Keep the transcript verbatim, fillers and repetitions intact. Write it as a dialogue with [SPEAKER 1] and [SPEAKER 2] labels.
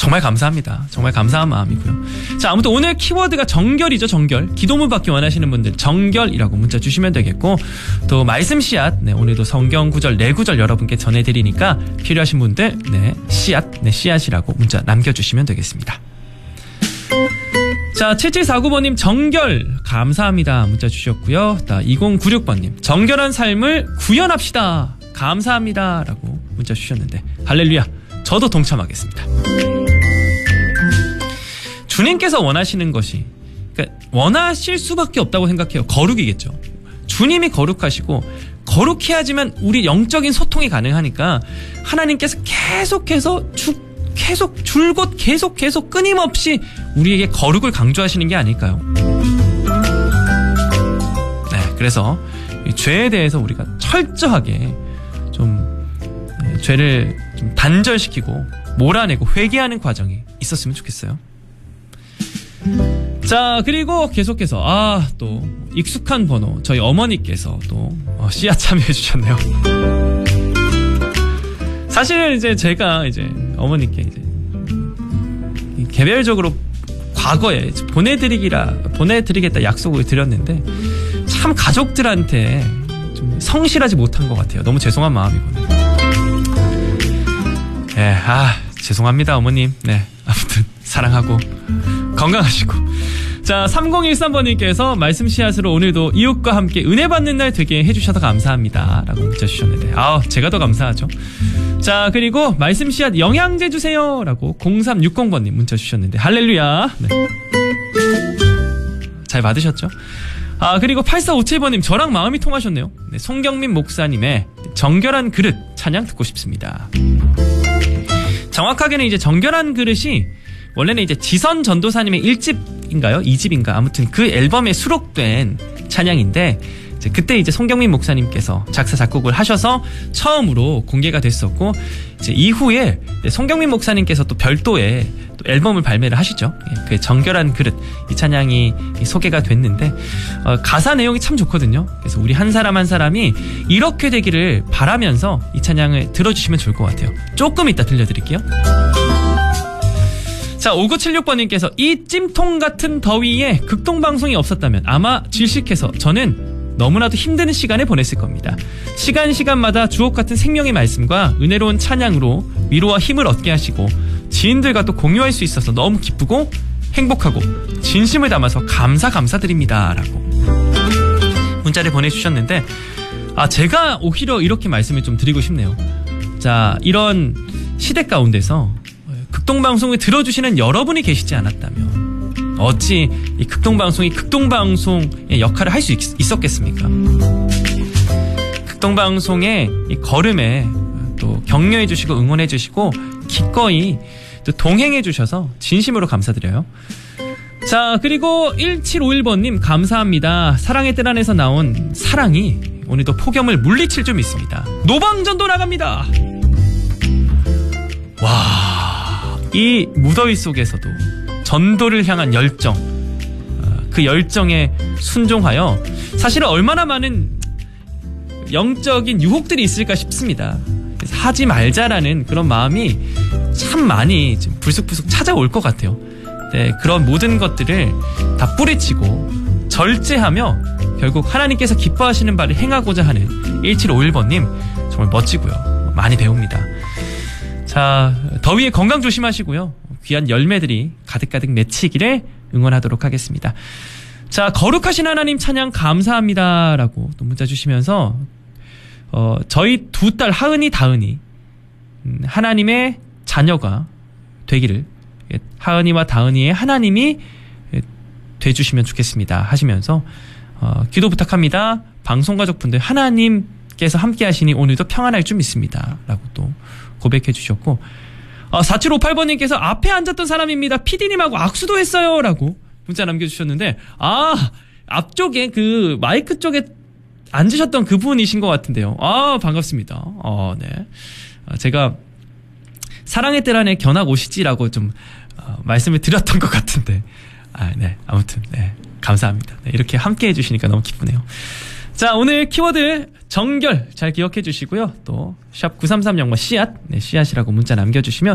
[SPEAKER 1] 정말 감사합니다. 정말 감사한 마음이고요. 자, 아무튼 오늘 키워드가 정결이죠. 정결. 기도문 받기 원하시는 분들 정결이라고 문자 주시면 되겠고, 또 말씀 씨앗, 네, 오늘도 성경 구절 네 구절 여러분께 전해드리니까 필요하신 분들 네, 씨앗, 네, 씨앗이라고 문자 남겨주시면 되겠습니다. 자, 칠칠사구 번님 정결 감사합니다 문자 주셨고요. 이공구육 번님 정결한 삶을 구현합시다 감사합니다 라고 문자 주셨는데, 할렐루야, 저도 동참하겠습니다. 주님께서 원하시는 것이, 그러니까 원하실 수밖에 없다고 생각해요. 거룩이겠죠. 주님이 거룩하시고 거룩해야지만 우리 영적인 소통이 가능하니까 하나님께서 계속해서 주 계속 줄곧 계속 계속 끊임없이 우리에게 거룩을 강조하시는 게 아닐까요? 네, 그래서 이 죄에 대해서 우리가 철저하게 좀 네, 죄를 좀 단절시키고 몰아내고 회개하는 과정이 있었으면 좋겠어요. 자, 그리고 계속해서 아, 또 익숙한 번호 저희 어머니께서 또 어, 씨앗 참여해 주셨네요. 사실 이제 제가 이제 어머니께 이제 개별적으로 과거에 보내드리기라 보내드리겠다 약속을 드렸는데 참 가족들한테 좀 성실하지 못한 것 같아요. 너무 죄송한 마음이군요. 네, 아 죄송합니다 어머님. 네, 아무튼 사랑하고 건강하시고. 자, 삼공일삼 번님께서 말씀 씨앗으로 오늘도 이웃과 함께 은혜 받는 날 되게 해주셔서 감사합니다 라고 문자 주셨는데, 아 제가 더 감사하죠. 자, 그리고 말씀 씨앗 영양제 주세요 라고 공삼육공 번님 문자 주셨는데, 할렐루야. 네. 잘 받으셨죠? 아, 그리고 팔사오칠 번님 저랑 마음이 통하셨네요. 네, 송경민 목사님의 정결한 그릇 찬양 듣고 싶습니다. 정확하게는 이제 정결한 그릇이 원래는 이제 지선 전도사님의 일 집인가요? 이 집인가? 아무튼 그 앨범에 수록된 찬양인데, 이제 그때 이제 송경민 목사님께서 작사 작곡을 하셔서 처음으로 공개가 됐었고, 이제 이후에 송경민 목사님께서 또 별도의 또 앨범을 발매를 하시죠. 그 정결한 그릇, 이 찬양이 소개가 됐는데, 어, 가사 내용이 참 좋거든요. 그래서 우리 한 사람 한 사람이 이렇게 되기를 바라면서 이 찬양을 들어주시면 좋을 것 같아요. 조금 이따 들려드릴게요. 자, 오구칠육 번님께서 이 찜통 같은 더위에 극동방송이 없었다면 아마 질식해서 저는 너무나도 힘든 시간을 보냈을 겁니다. 시간 시간마다 주옥같은 생명의 말씀과 은혜로운 찬양으로 위로와 힘을 얻게 하시고 지인들과 또 공유할 수 있어서 너무 기쁘고 행복하고 진심을 담아서 감사 감사드립니다 라고 문자를 보내주셨는데, 아 제가 오히려 이렇게 말씀을 좀 드리고 싶네요. 자, 이런 시대 가운데서 극동방송을 들어주시는 여러분이 계시지 않았다면 어찌 이 극동방송이 극동방송의 역할을 할 수 있었겠습니까? 극동방송의 이 걸음에 또 격려해주시고 응원해주시고 기꺼이 또 동행해주셔서 진심으로 감사드려요. 자, 그리고 일칠오일 번님 감사합니다. 사랑의 뜰 안에서 나온 사랑이 오늘도 폭염을 물리칠 좀 있습니다. 노방전도 나갑니다. 와, 이 무더위 속에서도 전도를 향한 열정, 그 열정에 순종하여 사실은 얼마나 많은 영적인 유혹들이 있을까 싶습니다. 그래서 하지 말자라는 그런 마음이 참 많이 지금 불쑥불쑥 찾아올 것 같아요. 네, 그런 모든 것들을 다 뿌리치고 절제하며 결국 하나님께서 기뻐하시는 바를 행하고자 하는 일칠오일 번님 정말 멋지고요. 많이 배웁니다. 자, 더위에 건강 조심하시고요. 귀한 열매들이 가득가득 맺히기를 응원하도록 하겠습니다. 자, 거룩하신 하나님 찬양 감사합니다 라고 또 문자 주시면서 어, 저희 두 딸 하은이 다은이 음, 하나님의 자녀가 되기를, 하은이와 다은이의 하나님이 돼주시면 좋겠습니다 하시면서 어, 기도 부탁합니다. 방송가족분들 하나님께서 함께 하시니 오늘도 평안할 줄 믿습니다 라고 또 고백해 주셨고, 어, 사칠오팔 번님께서 앞에 앉았던 사람입니다. 피디님하고 악수도 했어요 라고 문자 남겨주셨는데, 아, 앞쪽에 그 마이크 쪽에 앉으셨던 그분이신 것 같은데요. 아, 반갑습니다. 어, 네. 제가 사랑의 뜰 안에 견학 오시지라고 좀 어, 말씀을 드렸던 것 같은데, 아, 네. 아무튼 네, 감사합니다. 네, 이렇게 함께 해주시니까 너무 기쁘네요. 자, 오늘 키워드 정결 잘 기억해 주시고요. 또 샵 구삼삼영 씨앗, 네, 씨앗이라고 문자 남겨주시면